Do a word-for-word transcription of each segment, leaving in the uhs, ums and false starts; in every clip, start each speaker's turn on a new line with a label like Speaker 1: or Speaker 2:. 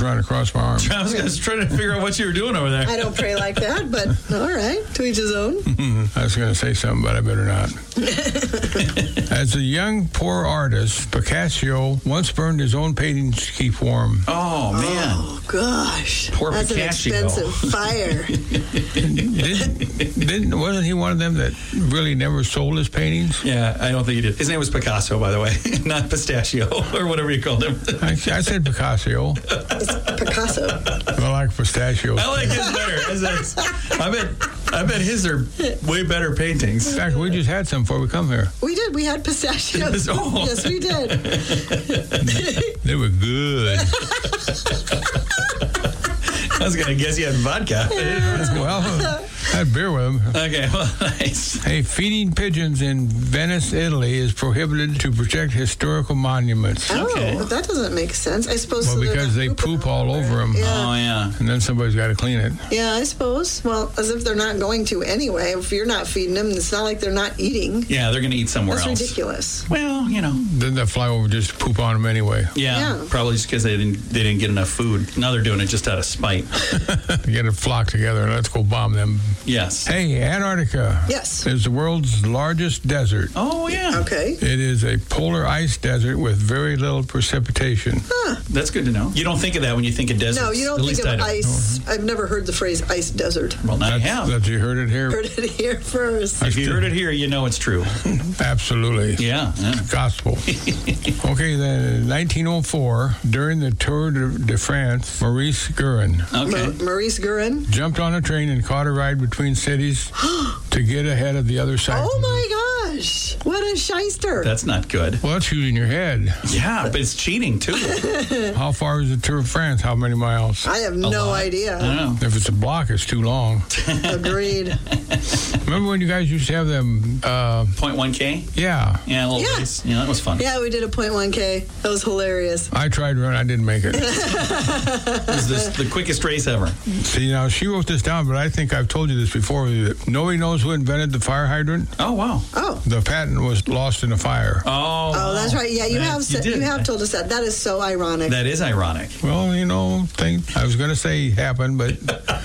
Speaker 1: trying to cross my arms.
Speaker 2: I was, I was trying to figure out what you were doing over there.
Speaker 3: I don't pray like that, but all right, to each his own.
Speaker 1: I was going to say something, but I better not. As a young, poor artist, Picasso once burned his own paintings to keep warm.
Speaker 2: Oh, man.
Speaker 3: Oh, gosh.
Speaker 2: Poor
Speaker 3: That's
Speaker 2: Picasso.
Speaker 3: an expensive fire.
Speaker 1: didn't, didn't, wasn't he one of them that really never sold his paintings?
Speaker 2: Yeah, I don't think he did. His name was Picasso, by the way, not Pistachio or whatever you called him.
Speaker 1: I, I said Picasso.
Speaker 3: It's Picasso.
Speaker 1: I like pistachios.
Speaker 2: I like his better. I bet, I bet his are way better paintings.
Speaker 1: In fact, we just had some before we come here.
Speaker 3: We did. We had pistachios.
Speaker 2: Oh.
Speaker 3: Yes, we did.
Speaker 1: They were good.
Speaker 2: I was going to guess you had vodka.
Speaker 1: Well, I had beer with them.
Speaker 2: Okay, well, nice.
Speaker 1: Hey, feeding pigeons in Venice, Italy is prohibited to protect historical monuments.
Speaker 3: Oh,
Speaker 2: Okay.
Speaker 3: that doesn't make sense. I suppose.
Speaker 1: Well,
Speaker 3: so they're
Speaker 1: because
Speaker 3: not
Speaker 1: they
Speaker 3: pooping
Speaker 1: poop all
Speaker 3: over
Speaker 1: over them.
Speaker 3: Yeah.
Speaker 2: Oh, yeah.
Speaker 1: And then somebody's got to clean it.
Speaker 3: Yeah, I suppose. Well, as if they're not going to anyway. If you're not feeding them, it's not like they're not eating.
Speaker 2: Yeah, they're going to eat somewhere
Speaker 3: That's
Speaker 2: else.
Speaker 3: ridiculous.
Speaker 2: Well, you know.
Speaker 1: Then they fly over just poop on them anyway.
Speaker 2: Yeah,
Speaker 3: Yeah.
Speaker 2: probably just because they didn't they didn't get enough food. Now they're doing it just out of spite.
Speaker 1: Get a flock together and let's go bomb them.
Speaker 2: Yes.
Speaker 1: Hey, Antarctica
Speaker 3: Yes.
Speaker 1: is the world's largest desert.
Speaker 2: Oh, yeah.
Speaker 3: Okay.
Speaker 1: It is a polar ice desert with very little precipitation.
Speaker 2: That's good to know. You don't think of that when you think of deserts.
Speaker 3: No, you don't
Speaker 2: At
Speaker 3: think
Speaker 2: least
Speaker 3: of
Speaker 2: I don't.
Speaker 3: ice. I've never heard the phrase ice desert.
Speaker 2: Well, now you
Speaker 1: That's,
Speaker 2: have.
Speaker 1: that you heard it here.
Speaker 3: Heard it here first.
Speaker 2: If you heard it here, you know it's true.
Speaker 1: Absolutely.
Speaker 2: Yeah. yeah.
Speaker 1: Gospel. Okay, then in nineteen oh four, during the Tour de, de France, Maurice Guerin
Speaker 2: Okay.
Speaker 3: Ma- Maurice Guerin.
Speaker 1: jumped on a train and caught a ride between cities to get ahead of the other side.
Speaker 3: Oh my gosh! What a shyster!
Speaker 2: That's not good.
Speaker 1: Well, that's shooting your head.
Speaker 2: Yeah, but it's cheating, too.
Speaker 1: How far is the Tour de France? How many miles?
Speaker 3: I have
Speaker 2: A
Speaker 3: no
Speaker 2: lot. I
Speaker 3: idea.
Speaker 2: don't know.
Speaker 1: If it's a block, it's too long.
Speaker 3: Agreed.
Speaker 1: Remember when you guys used to have them? Uh,
Speaker 2: point one K?
Speaker 1: yeah.
Speaker 2: Yeah, a little
Speaker 3: Yeah.
Speaker 2: race. Yeah, that was fun.
Speaker 3: Yeah, we did a point one K. That was hilarious.
Speaker 1: I tried to run. I didn't make it.
Speaker 2: It was this, the quickest race ever.
Speaker 1: See, now she wrote this down, but I think I've told you this before. That nobody knows who invented the fire hydrant.
Speaker 2: Oh, wow.
Speaker 3: Oh.
Speaker 1: The patent was lost in a fire.
Speaker 2: Oh,
Speaker 3: Oh, that's right. Yeah, you
Speaker 2: That-
Speaker 3: have said, you,
Speaker 2: did.
Speaker 3: have told us that. That is so ironic.
Speaker 2: That is ironic.
Speaker 1: Well, you know, think I was going to say happened, but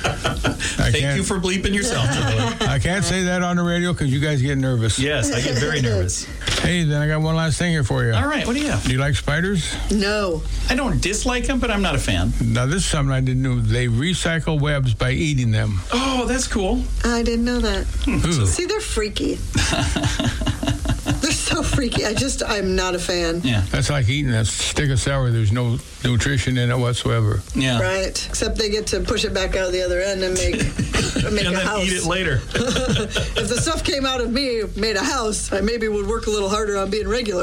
Speaker 1: I
Speaker 2: Thank
Speaker 1: can't.
Speaker 2: you for bleeping yourself, Charlie.
Speaker 1: I can't say that on the radio because you guys get nervous.
Speaker 2: Yes, I get very nervous.
Speaker 1: Hey, then I got one last thing here for you.
Speaker 2: All right, what do you have?
Speaker 1: Do you like spiders?
Speaker 3: No.
Speaker 2: I don't dislike them, but I'm not a fan.
Speaker 1: Now, this is something I didn't know. They recycle webs by eating them.
Speaker 2: Oh, that's cool.
Speaker 3: I didn't know that.
Speaker 1: Ooh.
Speaker 3: See, they're freaky. They're so freaky. I just, I'm not a fan.
Speaker 2: Yeah,
Speaker 1: That's like eating a stick of celery. There's no nutrition in it whatsoever.
Speaker 2: yeah.
Speaker 3: Right. Except they get to push it back out the other end and make make
Speaker 2: and
Speaker 3: a
Speaker 2: then
Speaker 3: house.
Speaker 2: eat it later.
Speaker 3: If the stuff came out of me, made a house, I maybe would work a little harder on being regular.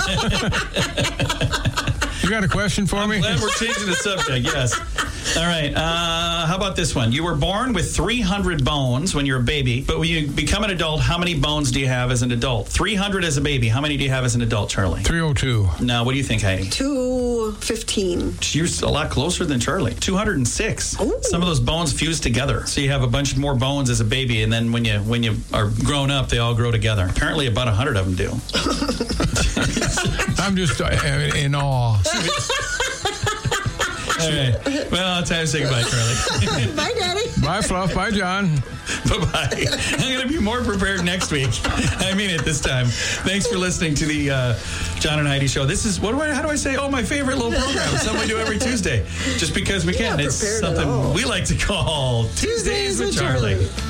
Speaker 1: You got a question for me?
Speaker 2: Glad we're changing the subject, yes. All right, uh, how about this one? You were born with three hundred bones when you're a baby, but when you become an adult, how many bones do you have as an adult? three hundred as a baby. How many do you have as an adult, Charlie?
Speaker 1: three oh two.
Speaker 2: Now, what do you think, Heidi?
Speaker 3: two fifteen.
Speaker 2: You're a lot closer than Charlie. two hundred six.
Speaker 3: Ooh.
Speaker 2: Some of those bones fuse together. So you have a bunch more bones as a baby, and then when you when you are grown up, they all grow together. Apparently about one hundred of them do.
Speaker 1: I'm just uh, in awe.
Speaker 2: All right. Well, time to say goodbye, Charlie.
Speaker 3: Bye, Daddy.
Speaker 1: Bye, Fluff. Bye, John.
Speaker 2: Bye-bye. I'm going to be more prepared next week. I mean it this time. Thanks for listening to the uh, John and Heidi Show. This is, what do I, how do I say? Oh, my favorite little program. It's something we do every Tuesday. Just because we can.
Speaker 3: You're not
Speaker 2: It's
Speaker 3: prepared at
Speaker 2: something
Speaker 3: all.
Speaker 2: we like to call Tuesdays with Charlie.